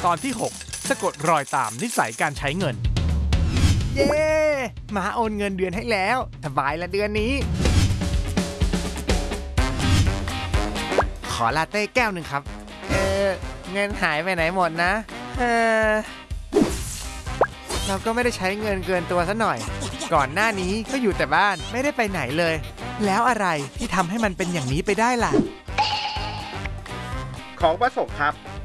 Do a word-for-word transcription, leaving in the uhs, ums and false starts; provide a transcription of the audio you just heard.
ตอนที่หกสะกดรอยตามนิสัยการใช้เงินเย้มาโอนเงินเดือนให้แล้วสบายละเดือนนี้ขอลาเต้แก้วหนึ่งครับเออเงินหายไปไหนหมดนะเออเราก็ไม่ได้ใช้เงินเกินตัวซะหน่อยก่อนหน้านี้ก็อยู่แต่บ้านไม่ได้ไปไหนเลยแล้วอะไรที่ทำให้มันเป็นอย่างนี้ไปได้ล่ะของประสบครับ